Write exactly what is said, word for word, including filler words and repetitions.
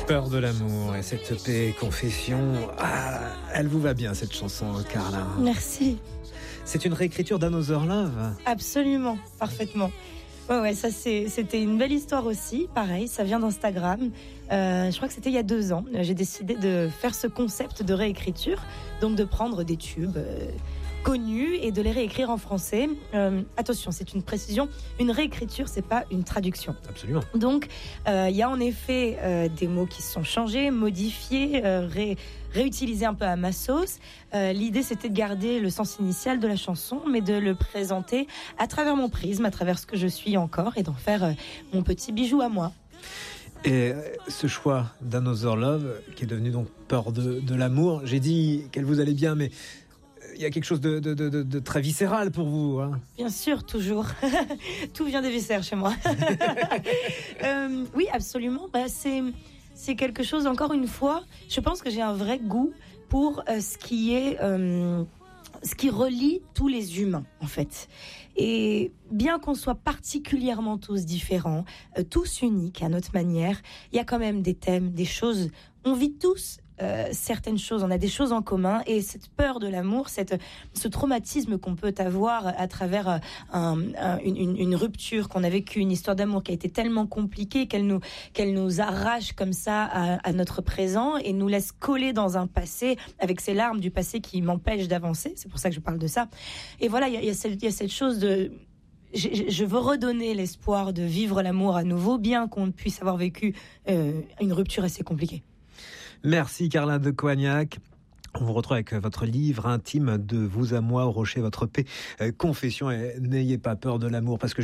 Peur de l'amour et cette paix confession, ah, elle vous va bien cette chanson, Carla. Merci. C'est une réécriture d'Another Love. Absolument, parfaitement. Ouais, ouais, ça c'est, c'était une belle histoire aussi. Pareil, ça vient d'Instagram. Euh, je crois que c'était il y a deux ans. J'ai décidé de faire ce concept de réécriture, donc de prendre des tubes euh, connus et de les réécrire en français. Euh, attention, c'est une précision. Une réécriture, c'est pas une traduction. Absolument. Donc, euh, il y a en effet euh, des mots qui se sont changés, modifiés, euh, ré, réutilisés un peu à ma sauce. Euh, l'idée, c'était de garder le sens initial de la chanson, mais de le présenter à travers mon prisme, à travers ce que je suis encore, et d'en faire euh, mon petit bijou à moi. Et ce choix d'Another Love, qui est devenu donc Peur de, de l'amour, j'ai dit qu'elle vous allait bien, mais il y a quelque chose de, de, de, de très viscéral pour vous. Hein. Bien sûr, toujours. Tout vient des viscères chez moi. euh, oui, absolument. Bah, c'est, c'est quelque chose, encore une fois, je pense que j'ai un vrai goût pour euh, ce qui est... Euh, ce qui relie tous les humains, en fait. Et bien qu'on soit particulièrement tous différents, euh, tous uniques à notre manière, il y a quand même des thèmes, des choses. On vit tous euh, certaines choses, on a des choses en commun. Et cette peur de l'amour, cette, ce traumatisme qu'on peut avoir à travers un, un, une, une rupture qu'on a vécue, une histoire d'amour qui a été tellement compliquée qu'elle nous, qu'elle nous arrache comme ça à, à notre présent et nous laisse coller dans un passé avec ces larmes du passé qui m'empêchent d'avancer. C'est pour ça que je parle de ça. Et voilà, il y a, il y a, cette, il y a cette chose de... Je, je veux redonner l'espoir de vivre l'amour à nouveau, bien qu'on puisse avoir vécu euh, une rupture assez compliquée. Merci Carla de Coignac. On vous retrouve avec votre livre intime De vous à moi au rocher votre paix. Euh, confession et n'ayez pas peur de l'amour parce que